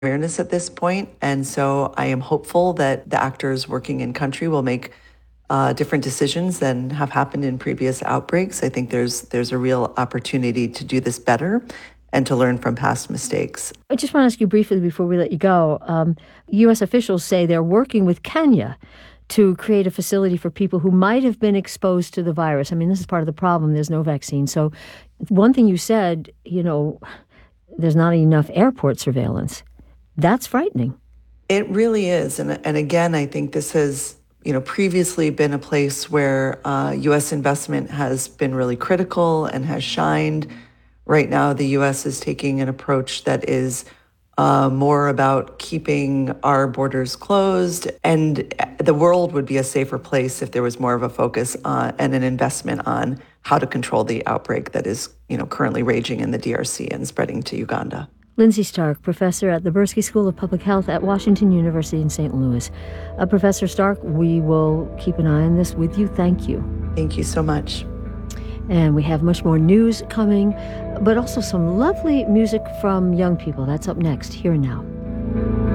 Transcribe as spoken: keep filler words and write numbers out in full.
awareness at this point, and so I am hopeful that the actors working in country will make uh, different decisions than have happened in previous outbreaks. I think there's there's a real opportunity to do this better and to learn from past mistakes. I just want to ask you briefly before we let you go. Um, U S officials say they're working with Kenya to create a facility for people who might have been exposed to the virus. I mean, this is part of the problem. There's no vaccine. So one thing you said, you know, there's not enough airport surveillance. That's frightening. It really is. And, and again, I think this has, you know, previously been a place where uh, U S investment has been really critical and has shined. Right now, the U S is taking an approach that is uh, more about keeping our borders closed. And the world would be a safer place if there was more of a focus on, and an investment on how to control the outbreak that is, you know, currently raging in the D R C and spreading to Uganda. Lindsay Stark, professor at the Bursky School of Public Health at Washington University in Saint Louis. Uh, Professor Stark, we will keep an eye on this with you. Thank you. Thank you so much. And we have much more news coming, but also some lovely music from young people. That's up next, Here and Now.